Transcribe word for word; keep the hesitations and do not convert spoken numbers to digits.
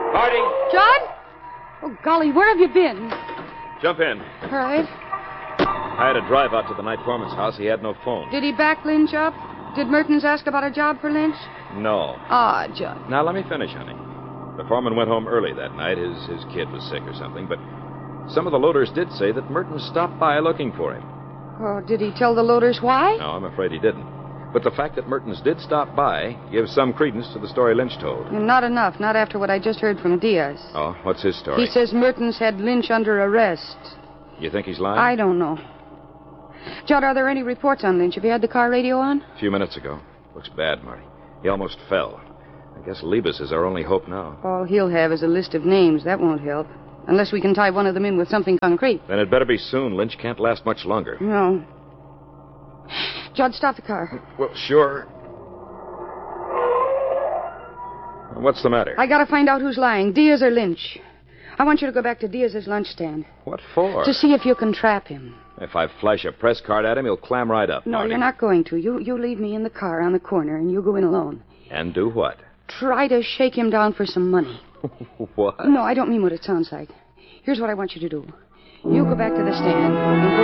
Marty! Judd? Oh, golly, where have you been? Jump in. All right. I had a drive out to the night foreman's house. He had no phone. Did he back Lynch up? Did Mertens ask about a job for Lynch? No. Ah, Judd. Now, let me finish, honey. The foreman went home early that night. His, his kid was sick or something, but some of the loaders did say that Mertens stopped by looking for him. Oh, did he tell the loaders why? No, I'm afraid he didn't. But the fact that Mertens did stop by gives some credence to the story Lynch told. Not enough, not after what I just heard from Diaz. Oh, what's his story? He says Mertens had Lynch under arrest. You think he's lying? I don't know. Judd, are there any reports on Lynch? Have you had the car radio on? A few minutes ago. Looks bad, Marty. He almost fell. I guess Liebes is our only hope now. All he'll have is a list of names. That won't help. Unless we can tie one of them in with something concrete. Then it better be soon. Lynch can't last much longer. No. Judd, stop the car. Well, sure. What's the matter? I gotta find out who's lying, Diaz or Lynch. I want you to go back to Diaz's lunch stand. What for? To see if you can trap him. If I flash a press card at him, he'll clam right up, No, Marty. you're not going to. You you leave me in the car on the corner, and you go in alone. And do what? Try to shake him down for some money. What? No, I don't mean what it sounds like. Here's what I want you to do. You go back to the stand and